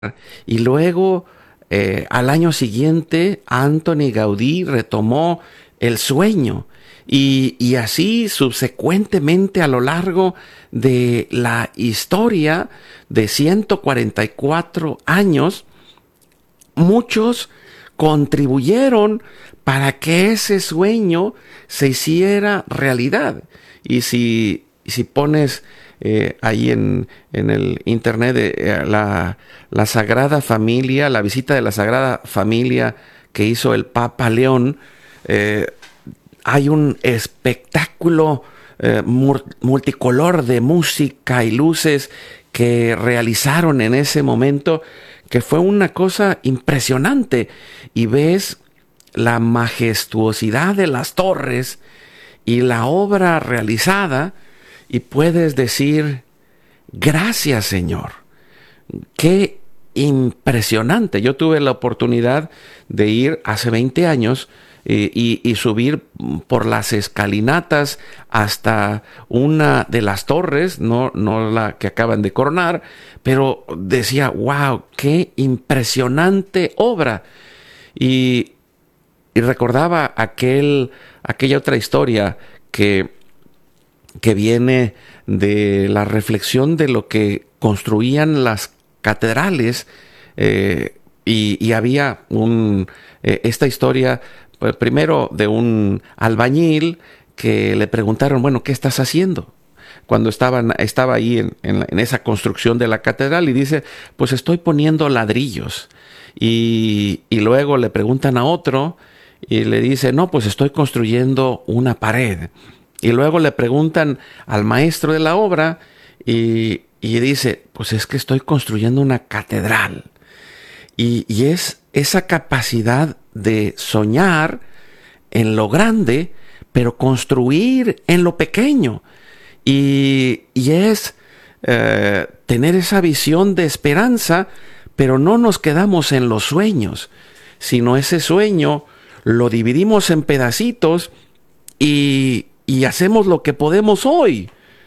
Y luego, al año siguiente, Antoni Gaudí retomó el sueño. Y así subsecuentemente a lo largo de la historia de 144 años, muchos contribuyeron para que ese sueño se hiciera realidad. Y si pones ahí en el internet la Sagrada Familia, la visita de la Sagrada Familia que hizo el Papa León, eh, hay un espectáculo multicolor de música y luces que realizaron en ese momento, que fue una cosa impresionante. Y ves la majestuosidad de las torres y la obra realizada y puedes decir: gracias, Señor. Qué impresionante. Yo tuve la oportunidad de ir hace 20 años y subir por las escalinatas hasta una de las torres, no la que acaban de coronar, pero decía: wow, qué impresionante obra. Y, y recordaba aquella otra historia que viene de la reflexión de lo que construían las catedrales, y había esta historia, pues, primero de un albañil que le preguntaron: bueno, ¿qué estás haciendo? Cuando estaba ahí en esa construcción de la catedral, y dice: pues estoy poniendo ladrillos. Y luego le preguntan a otro y le dice: no, pues estoy construyendo una pared. Y luego le preguntan al maestro de la obra y dice: pues es que estoy construyendo una catedral. Y es esa capacidad de soñar en lo grande, pero construir en lo pequeño. Y es tener esa visión de esperanza, pero no nos quedamos en los sueños, sino ese sueño lo dividimos en pedacitos y hacemos lo que podemos hoy.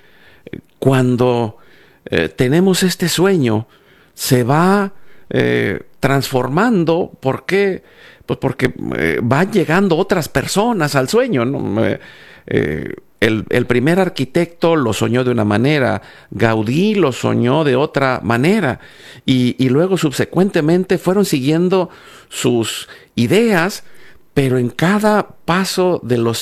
Cuando tenemos este sueño, se va transformando. ¿Por qué? Pues porque van llegando otras personas al sueño, ¿no? El primer arquitecto lo soñó de una manera, Gaudí lo soñó de otra manera, y luego subsecuentemente fueron siguiendo sus ideas, pero en cada paso de los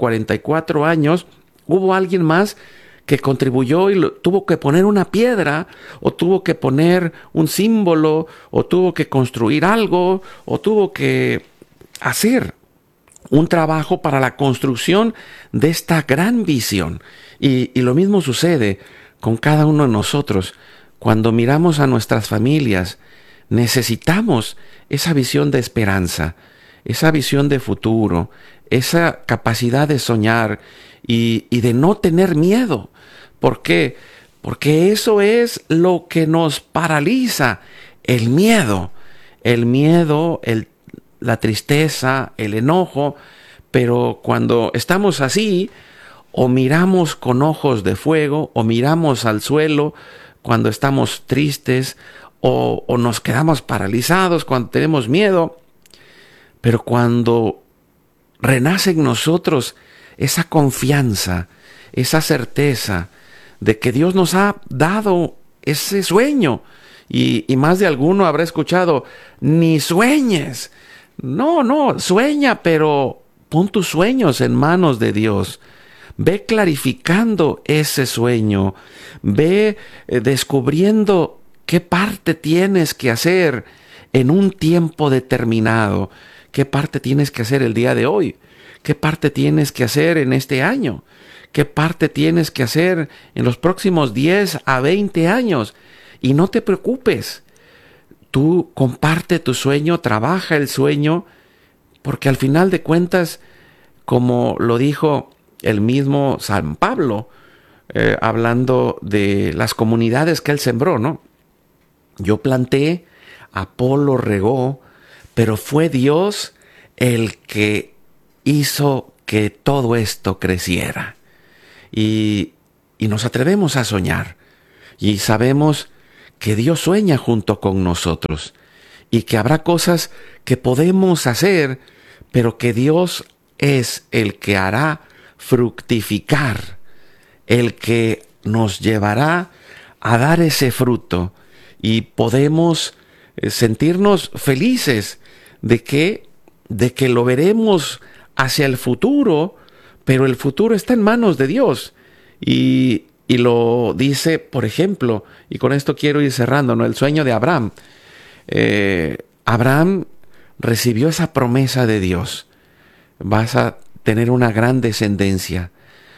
144 años hubo alguien más que contribuyó y tuvo que poner una piedra, o tuvo que poner un símbolo, o tuvo que construir algo, o tuvo que hacer un trabajo para la construcción de esta gran visión. Y lo mismo sucede con cada uno de nosotros. Cuando miramos a nuestras familias, necesitamos esa visión de esperanza, esa visión de futuro, esa capacidad de soñar y de no tener miedo. ¿Por qué? Porque eso es lo que nos paraliza: el miedo. El miedo, la tristeza, el enojo. Pero cuando estamos así, o miramos con ojos de fuego, o miramos al suelo cuando estamos tristes, o nos quedamos paralizados cuando tenemos miedo. Pero cuando renace en nosotros esa confianza, esa certeza de que Dios nos ha dado ese sueño, y más de alguno habrá escuchado: ni sueñes. No, sueña, pero pon tus sueños en manos de Dios. Ve clarificando ese sueño. Ve descubriendo qué parte tienes que hacer en un tiempo determinado. ¿Qué parte tienes que hacer el día de hoy? ¿Qué parte tienes que hacer en este año? ¿Qué parte tienes que hacer en los próximos 10 a 20 años? Y no te preocupes. Tú comparte tu sueño, trabaja el sueño, porque al final de cuentas, como lo dijo el mismo San Pablo, hablando de las comunidades que él sembró, ¿no? Yo planté, Apolo regó, pero fue Dios el que hizo que todo esto creciera. Y nos atrevemos a soñar. Y sabemos que Dios sueña junto con nosotros y que habrá cosas que podemos hacer, pero que Dios es el que hará fructificar, el que nos llevará a dar ese fruto, y podemos sentirnos felices de que lo veremos hacia el futuro, pero el futuro está en manos de Dios. Y lo dice, por ejemplo, y con esto quiero ir cerrando, ¿no? El sueño de Abraham. Abraham recibió esa promesa de Dios: vas a tener una gran descendencia.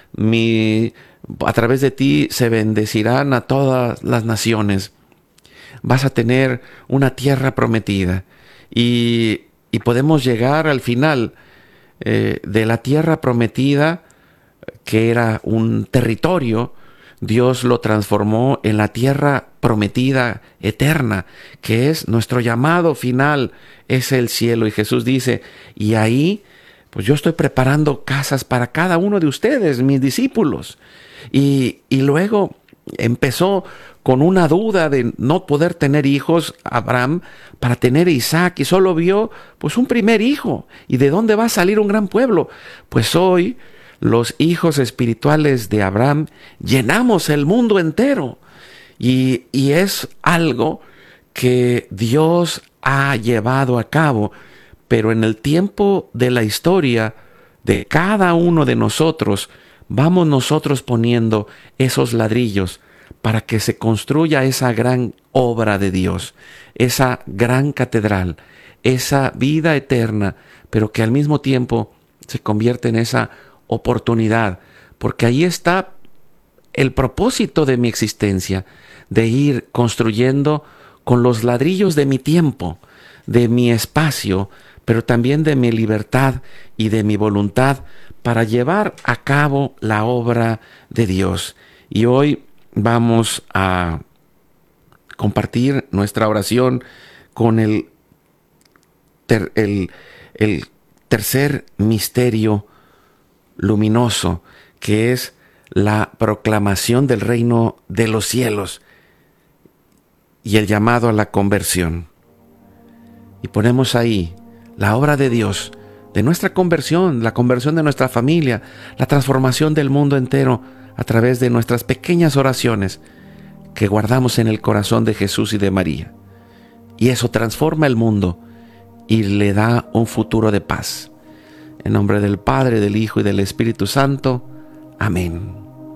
A través de ti se bendecirán a todas las naciones. Vas a tener una tierra prometida. Y podemos llegar al final de la tierra prometida, que era un territorio. Dios lo transformó en la tierra prometida eterna, que es nuestro llamado final, es el cielo. Y Jesús dice, y ahí, pues yo estoy preparando casas para cada uno de ustedes, mis discípulos. Y luego empezó con una duda de no poder tener hijos, Abraham, para tener a Isaac, y solo vio pues un primer hijo. ¿Y de dónde va a salir un gran pueblo? Pues hoy los hijos espirituales de Abraham llenamos el mundo entero. Y es algo que Dios ha llevado a cabo, pero en el tiempo de la historia de cada uno de nosotros, vamos nosotros poniendo esos ladrillos para que se construya esa gran obra de Dios, esa gran catedral, esa vida eterna, pero que al mismo tiempo se convierte en esa oportunidad, porque ahí está el propósito de mi existencia, de ir construyendo con los ladrillos de mi tiempo, de mi espacio, pero también de mi libertad y de mi voluntad para llevar a cabo la obra de Dios. Y hoy vamos a compartir nuestra oración con el tercer misterio luminoso, que es la proclamación del reino de los cielos y el llamado a la conversión. Y ponemos ahí la obra de Dios, de nuestra conversión, la conversión de nuestra familia, la transformación del mundo entero a través de nuestras pequeñas oraciones que guardamos en el corazón de Jesús y de María. Y eso transforma el mundo y le da un futuro de paz. En nombre del Padre, del Hijo y del Espíritu Santo. Amén.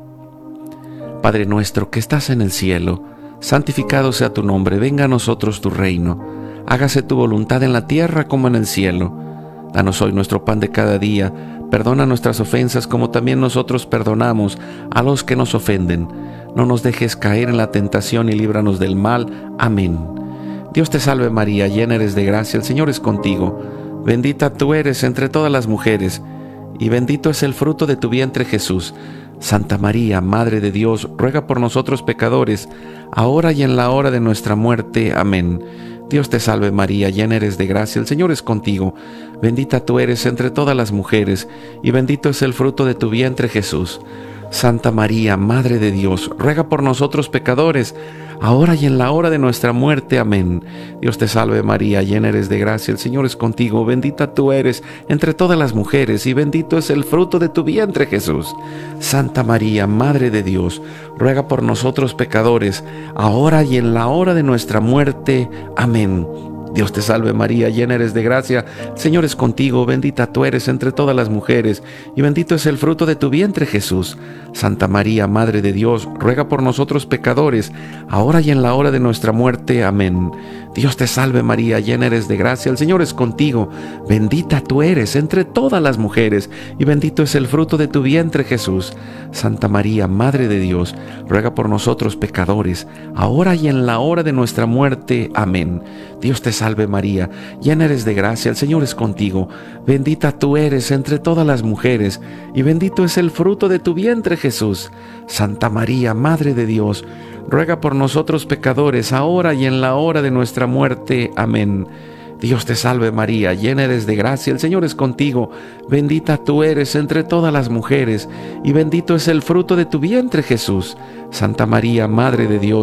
Padre nuestro que estás en el cielo, santificado sea tu nombre, venga a nosotros tu reino. Hágase tu voluntad en la tierra como en el cielo. Danos hoy nuestro pan de cada día. Perdona nuestras ofensas como también nosotros perdonamos a los que nos ofenden. No nos dejes caer en la tentación y líbranos del mal. Amén. Dios te salve María, llena eres de gracia, el Señor es contigo. Bendita tú eres entre todas las mujeres, y bendito es el fruto de tu vientre Jesús. Santa María, Madre de Dios, ruega por nosotros pecadores, ahora y en la hora de nuestra muerte. Amén. Dios te salve María, llena eres de gracia, el Señor es contigo. Bendita tú eres entre todas las mujeres, y bendito es el fruto de tu vientre Jesús. Santa María, Madre de Dios, ruega por nosotros pecadores, ahora y en la hora de nuestra muerte. Amén. Dios te salve María, llena eres de gracia, el Señor es contigo. Bendita tú eres entre todas las mujeres, y bendito es el fruto de tu vientre Jesús. Santa María, Madre de Dios, ruega por nosotros pecadores, ahora y en la hora de nuestra muerte. Amén. Dios te salve María, llena eres de gracia, el Señor es contigo, bendita tú eres entre todas las mujeres, y bendito es el fruto de tu vientre Jesús. Santa María, Madre de Dios, ruega por nosotros pecadores, ahora y en la hora de nuestra muerte. Amén. Dios te salve María, llena eres de gracia, el Señor es contigo, bendita tú eres entre todas las mujeres, y bendito es el fruto de tu vientre Jesús. Santa María, Madre de Dios, ruega por nosotros pecadores, ahora y en la hora de nuestra muerte. Amén. Dios te salve María, llena eres de gracia, el Señor es contigo, bendita tú eres entre todas las mujeres, y bendito es el fruto de tu vientre Jesús. Santa María, Madre de Dios, ruega por nosotros pecadores, ahora y en la hora de nuestra muerte. Amén. Dios te salve María, llena eres de gracia, el Señor es contigo, bendita tú eres entre todas las mujeres, y bendito es el fruto de tu vientre Jesús. Santa María, Madre de Dios,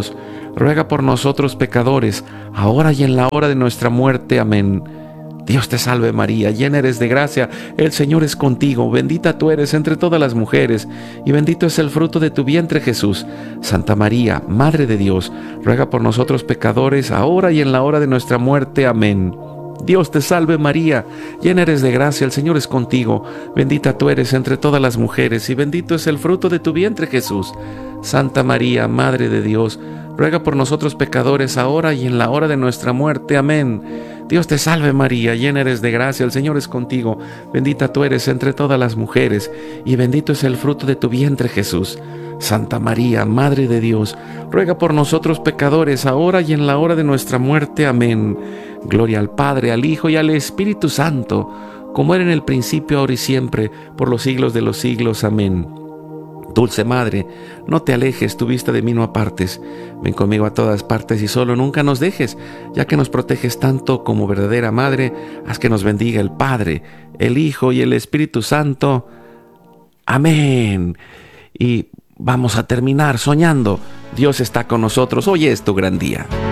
ruega por nosotros pecadores, ahora y en la hora de nuestra muerte. Amén. Dios te salve María, llena eres de gracia, el Señor es contigo, bendita tú eres entre todas las mujeres, y bendito es el fruto de tu vientre Jesús. Santa María, Madre de Dios, ruega por nosotros pecadores, ahora y en la hora de nuestra muerte. Amén. Dios te salve María, llena eres de gracia, el Señor es contigo, bendita tú eres entre todas las mujeres, y bendito es el fruto de tu vientre Jesús. Santa María, Madre de Dios, ruega por nosotros pecadores, ahora y en la hora de nuestra muerte. Amén. Dios te salve María, llena eres de gracia, el Señor es contigo, bendita tú eres entre todas las mujeres, y bendito es el fruto de tu vientre Jesús. Santa María, Madre de Dios, ruega por nosotros pecadores, ahora y en la hora de nuestra muerte. Amén. Gloria al Padre, al Hijo y al Espíritu Santo, como era en el principio, ahora y siempre, por los siglos de los siglos. Amén. Dulce Madre, no te alejes, tu vista de mí no apartes. Ven conmigo a todas partes y solo nunca nos dejes, ya que nos proteges tanto como verdadera Madre. Haz que nos bendiga el Padre, el Hijo y el Espíritu Santo. Amén. Y vamos a terminar soñando. Dios está con nosotros. Hoy es tu gran día.